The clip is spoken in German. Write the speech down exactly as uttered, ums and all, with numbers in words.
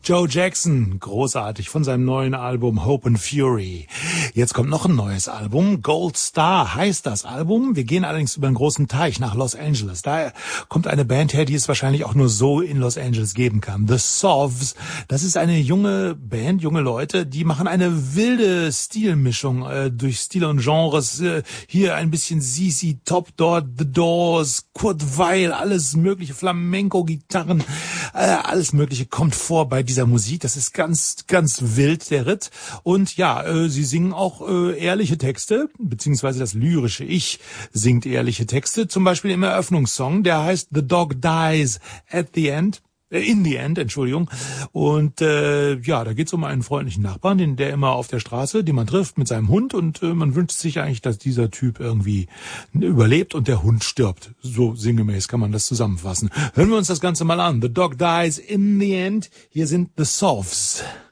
Joe Jackson, großartig, von seinem neuen Album Hope and Fury. Jetzt kommt noch ein neues Album, Gold Star heißt das Album. Wir gehen allerdings über einen großen Teich nach Los Angeles. Da kommt eine Band her, die es wahrscheinlich auch nur so in Los Angeles geben kann. The Sovs, das ist eine junge Band, junge Leute, die machen eine wilde Stilmischung äh, durch Stile und Genres. Äh, hier ein bisschen Z Z Top, dort The Doors, Kurt Weill, alles mögliche, Flamenco-Gitarren, äh, alles mögliche kommt vor bei dieser Musik. Das ist ganz, ganz wild, der Ritt. Und ja, äh, sie singen auch äh, ehrliche Texte, beziehungsweise das lyrische Ich singt ehrliche Texte. Zum Beispiel im Eröffnungssong, der heißt The Dog Dies at the End. In the End, Entschuldigung. Und äh, ja, da geht's um einen freundlichen Nachbarn, den der immer auf der Straße, den man trifft mit seinem Hund, und äh, man wünscht sich eigentlich, dass dieser Typ irgendwie überlebt und der Hund stirbt. So sinngemäß kann man das zusammenfassen. Hören wir uns das Ganze mal an. The Dog Dies in the End. Hier sind The Sovs.